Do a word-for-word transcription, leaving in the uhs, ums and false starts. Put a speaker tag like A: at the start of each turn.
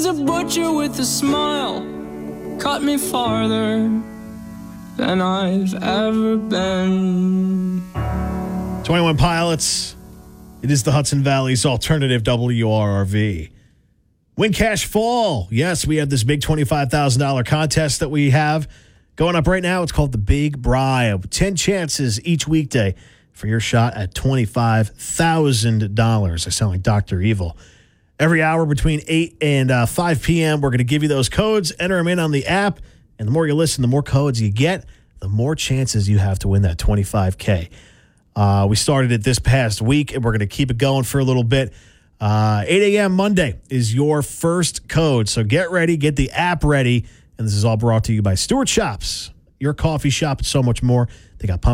A: He's a butcher with a smile, cut me farther than I've ever been.
B: twenty-one Pilots. It is the Hudson Valley's alternative W R R V. Win Cash Fall. Yes, we have this big twenty-five thousand dollars contest that we have going up right now. It's called the Big Bribe. ten chances each weekday for your shot at twenty-five thousand dollars. I sound like Doctor Evil. Every hour between eight and uh, five p.m., we're going to give you those codes. Enter them in on the app. And the more you listen, the more codes you get, the more chances you have to win that twenty-five K. Uh, we started it this past week, and we're going to keep it going for a little bit. Uh, eight a.m. Monday is your first code. So get ready, get the app ready. And this is all brought to you by Stewart Shops, your coffee shop, and so much more. They got pumpkin